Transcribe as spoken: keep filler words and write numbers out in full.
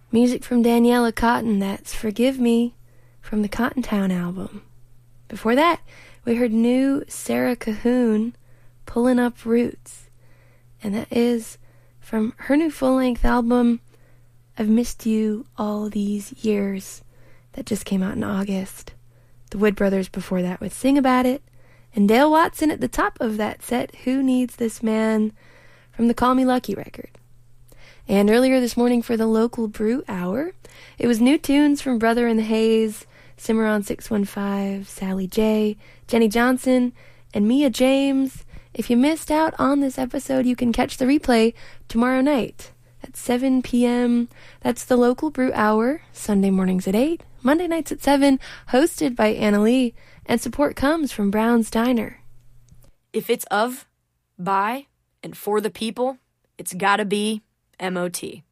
Music from Daniela Cotton, that's Forgive Me from the Cottontown album. Before that, we heard new Sarah Cahoon, Pulling Up Roots, and that is from her new full-length album, I've Missed You All These Years, that just came out in August. The Wood Brothers before that with Sing About It, and Dale Watson at the top of that set, Who Needs This Man, from the Call Me Lucky record. And earlier this morning for the local brew hour, it was new tunes from Brother in the Haze, Cimarron six one five, Sally J, Jenny Johnson, and Mia James. If you missed out on this episode, you can catch the replay tomorrow night at seven p.m. That's the local brew hour, Sunday mornings at eight, Monday nights at seven, hosted by Anna Lee, and support comes from Brown's Diner. If it's of, by, and for the people, it's gotta be M O T.